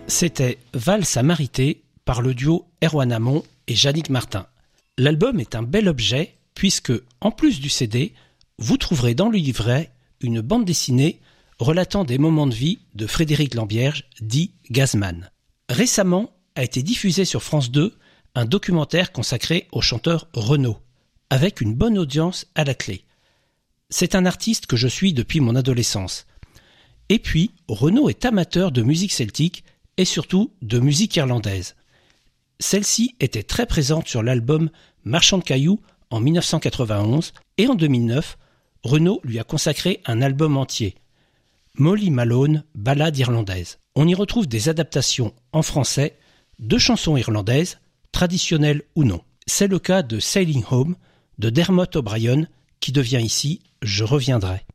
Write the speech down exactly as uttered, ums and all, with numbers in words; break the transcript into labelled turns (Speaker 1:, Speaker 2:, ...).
Speaker 1: C'était Valse à Marité par le duo Erwan Amon et Yannick Martin. L'album est un bel objet puisque, en plus du C D, vous trouverez dans le livret une bande dessinée relatant des moments de vie de Frédéric Lambierge, dit Gazman. Récemment a été diffusé sur France deux un documentaire consacré au chanteur Renaud, avec une bonne audience à la clé. C'est un artiste que je suis depuis mon adolescence. Et puis, Renaud est amateur de musique celtique et surtout de musique irlandaise. Celle-ci était très présente sur l'album Marchand de cailloux en dix-neuf cent quatre-vingt-onze et en deux mille neuf, Renaud lui a consacré un album entier. Molly Malone, ballade irlandaise. On y retrouve des adaptations en français de chansons irlandaises, traditionnelles ou non. C'est le cas de Sailing Home de Dermot O'Brien qui devient ici Je reviendrai.